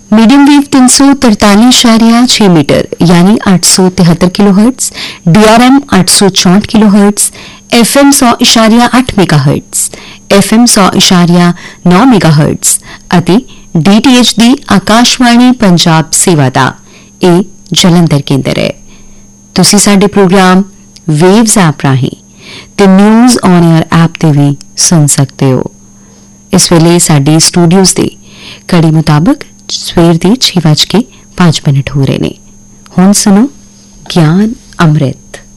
Medium wave 343.6 metre यानी 873 kilohertz, DRM 864 kilohertz, FM 100.8 megahertz, FM 100.9 megahertz ਅਤੇ DTH ਦੀ ਆਕਾਸ਼ਵਾਣੀ ਪੰਜਾਬ ਸੇਵਾ ਦਾ ਇਹ ਜਲੰਧਰ ਕੇਂਦਰ ਹੈ। ਤੁਸੀਂ ਸਾਡੇ ਪ੍ਰੋਗਰਾਮ ਵੇਵਜ਼ ਐਪ ਰਾਹੀਂ ਤੇ ਨਿਊਜ਼ ਔਨ 에ਅਰ ਐਪ ਤੇ ਵੀ ਸੁਣ ਸਕਦੇ ਹੋ। ਇਸ ਵੇਲੇ ਸਾਡੇ ਸਟੂਡੀਓਜ਼ ਦੇ ਘੜੀ ਮੁਤਾਬਕ ਸਵੇਰ ਦੇ 6:05 ਹੋ ਰਹੇ ਨੇ। ਹੁਣ ਸੁਣੋ ਗਿਆਨ ਅੰਮ੍ਰਿਤ।